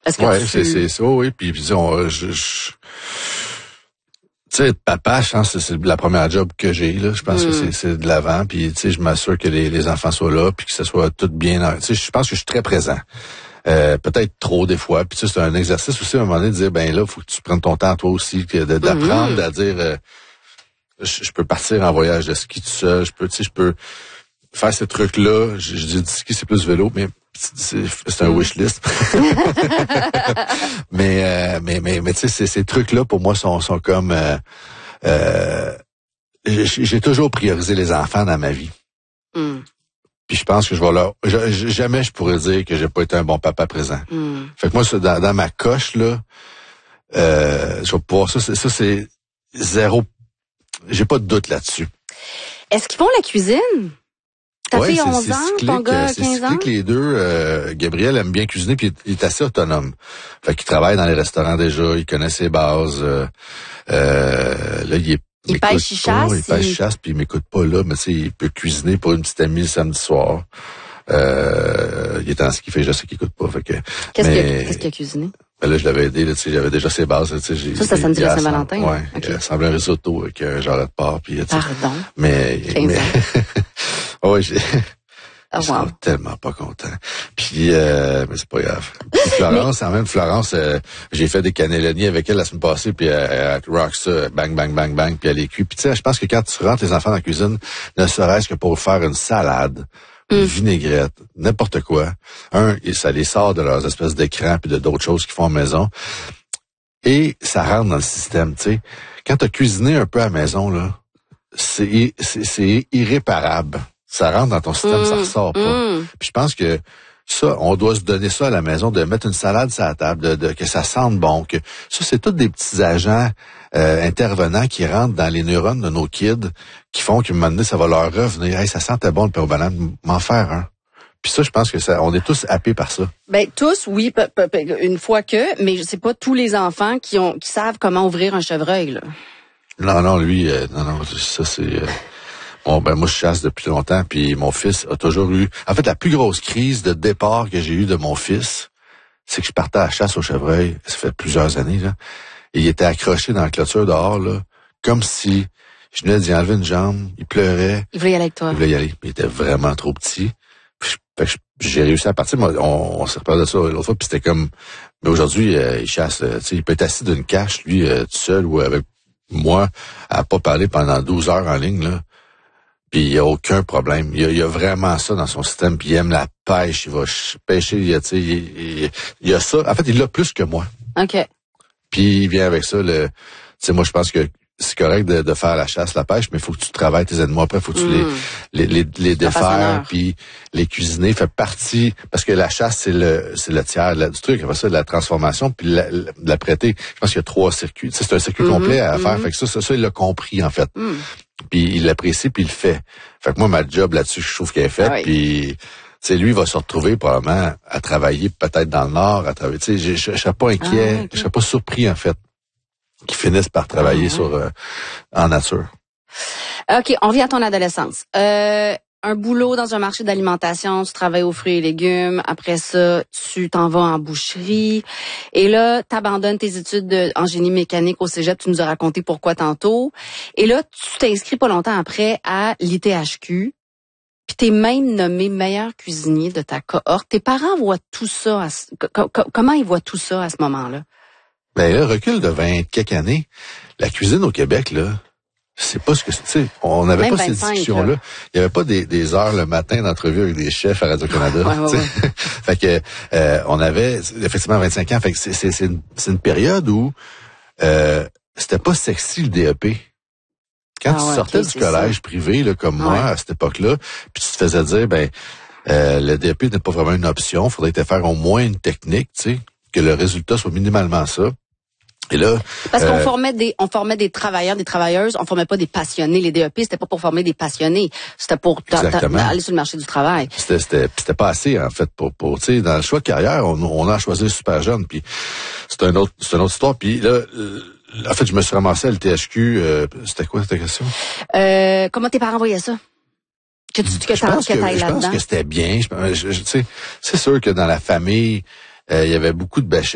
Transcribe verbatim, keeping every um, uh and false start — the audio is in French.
Est-ce que ouais, tu... c'est, c'est ça, oui. Puis, puis on, je, je... tu sais, papa, je pense que c'est la première job que j'ai, là. Je pense mm. que c'est, c'est de l'avant. Puis, tu sais, je m'assure que les, les enfants soient là, puis que ça soit tout bien. Tu sais, je pense que je suis très présent. Euh, peut-être trop des fois. Puis, tu sais, c'est un exercice aussi à un moment donné de dire, ben là, faut que tu prennes ton temps toi aussi, de, d'apprendre mm. à dire, euh, je, je peux partir en voyage de ski tout seul. Je peux, tu sais, je peux faire ces trucs-là. Je, je dis ski, c'est plus vélo, mais c'est, c'est un wish list. mais, euh, mais, mais, mais, tu sais, ces, ces trucs-là, pour moi, sont, sont comme, euh, euh, j'ai, j'ai toujours priorisé les enfants dans ma vie. Mm. Puis je pense que je vais leur, je, jamais je pourrais dire que j'ai pas été un bon papa présent. Mm. Fait que moi, ça, dans, dans ma coche, là, euh, je vais pouvoir, ça, c'est, ça, c'est zéro, j'ai pas de doute là-dessus. Est-ce qu'ils font la cuisine? Ta ouais, fille onze ans, ton gars c'est quinze ans? C'est les deux. Euh, Gabriel aime bien cuisiner, puis il est assez autonome. Fait qu'il travaille dans les restaurants déjà, il connaît ses bases. Euh, euh, là, il est Il pêche, il chasse. Il pêche, il chasse, puis il m'écoute pas là, mais tu sais, il peut cuisiner pour une petite amie le samedi soir. Euh, il est en ski, fait je sais qu'il écoute pas. Fait que, qu'est-ce, mais, qu'il a, qu'est-ce qu'il a cuisiné? Ben là, je l'avais aidé, là, tu sais, j'avais déjà ses bases, tu sais. J'ai, ça, c'était samedi de Saint-Valentin? Ouais, okay. Il ressemblait à un risotto avec un genre de porc, puis, tu sais. Pardon? Mais, mais, ouais, j'ai, oh, ils wow. sont tellement pas contents. Puis, euh, mais c'est pas grave. Puis Florence, mais... en même Florence, euh, j'ai fait des cannelloni avec elle la semaine passée, puis elle, elle rock ça, bang, bang, bang, bang, puis elle est cuite. Puis tu sais, je pense que quand tu rentres les enfants dans la cuisine, ne serait-ce que pour faire une salade, une mm. vinaigrette, n'importe quoi, un, et ça les sort de leurs espèces d'écrans puis de d'autres choses qu'ils font à la maison, et ça rentre dans le système, tu sais. Quand tu as cuisiné un peu à la maison, là, c'est, c'est, c'est irréparable. Ça rentre dans ton système, mmh, ça ressort pas. Mmh. Puis je pense que ça, on doit se donner ça à la maison, de mettre une salade sur la table, de, de que ça sente bon. Que ça, c'est tous des petits agents euh, intervenants qui rentrent dans les neurones de nos kids, qui font qu'à un moment donné, ça va leur revenir. Hey, ça sentait bon le pain aux bananes, m'en faire un. Puis ça, je pense que ça, on est tous happés par ça. Ben tous, oui, p- p- une fois que, mais c'est pas tous les enfants qui ont qui savent comment ouvrir un chevreuil, là. Non, non, lui, euh, non, non, ça c'est. Euh, Bon, ben moi, je chasse depuis longtemps, puis mon fils a toujours eu... En fait, la plus grosse crise de départ que j'ai eue de mon fils, c'est que je partais à la chasse au chevreuil, ça fait plusieurs années, là, et il était accroché dans la clôture dehors, là, comme si je venais d'y enlever une jambe, il pleurait. Il voulait y aller avec toi. Il voulait y aller, mais il était vraiment trop petit. Puis, fait que j'ai réussi à partir, moi, on, on s'est reparlé de ça l'autre fois, puis c'était comme... Mais aujourd'hui, euh, il chasse, euh, tu sais, il peut être assis d'une cache, lui, euh, tout seul, ou avec moi, à pas parler pendant douze heures en ligne, là. Puis il y a aucun problème. Il y a, il y a vraiment ça dans son système. Puis il aime la pêche. Il va pêcher. Il y a, tu sais, il, il, il y a ça. En fait, il l'a plus que moi. OK. Puis il vient avec ça. Le, tu sais, moi, je pense que c'est correct de, de faire la chasse, la pêche, mais il faut que tu travailles tes animaux. Après, il faut que tu mm. les, les, les, les défaire, puis les cuisiner. Fait partie, parce que la chasse, c'est le, c'est le tiers là, du truc. Après ça, la transformation, puis la, la, la prêter. Je pense qu'il y a trois circuits. Tu sais, c'est un circuit mm-hmm, complet à mm-hmm. faire. Fait que ça, ça, ça, il l'a compris, en fait. Mm. Puis il l'apprécie, puis il le fait. Fait que moi, ma job là-dessus, je trouve qu'elle est faite. Ah oui. Puis, tu sais, lui, il va se retrouver probablement à travailler peut-être dans le Nord, à travailler. Tu sais, je ne serais pas inquiet, ah, okay. je serais pas surpris, en fait, qu'ils finissent par travailler ah, sur euh, en nature. OK, on vient à ton adolescence. Euh, un boulot dans un marché d'alimentation, tu travailles aux fruits et légumes. Après ça, tu t'en vas en boucherie. Et là, tu abandonnes tes études de, en génie mécanique au cégep. Tu nous as raconté pourquoi tantôt. Et là, tu t'inscris pas longtemps après à l'I T H Q. Puis t'es même nommé meilleur cuisinier de ta cohorte. Tes parents voient tout ça. À, co- co- comment ils voient tout ça à ce moment-là? Ben là, recul de vingt quelques années. La cuisine au Québec, là, c'est pas ce que c'est. Tu sais, on n'avait pas ces discussions-là. Il y avait pas des, des heures le matin d'entrevue avec des chefs à Radio-Canada. Ouais, ouais, ouais. Fait que euh, on avait effectivement vingt-cinq ans. Fait que c'est, c'est, c'est, une, c'est une période où euh, c'était pas sexy le D E P. Quand ah, tu ouais, sortais okay, du collège ça. privé, là, comme ah, moi, ouais. à cette époque-là, puis tu te faisais dire, ben euh, le D E P n'est pas vraiment une option. Il faudrait te faire au moins une technique, tu sais, que le résultat soit minimalement ça. Et là, parce qu'on euh, formait des, on formait des travailleurs, des travailleuses, on formait pas des passionnés. Les D E P, c'était pas pour former des passionnés, c'était pour ta, ta, aller sur le marché du travail. C'était, c'était, c'était pas assez en fait pour, pour, tu sais, dans le choix de carrière, on, on a choisi super jeune, puis c'est un autre, c'est une autre histoire. Puis là, euh, en fait, je me suis ramassé à l'I T H Q. Euh, c'était quoi cette question? Euh, comment tes parents voyaient ça? Que tu, que je pense que, que je pense que c'était bien. Je, je, je, tu sais, c'est sûr que dans la famille, euh, il y avait beaucoup de bêchés.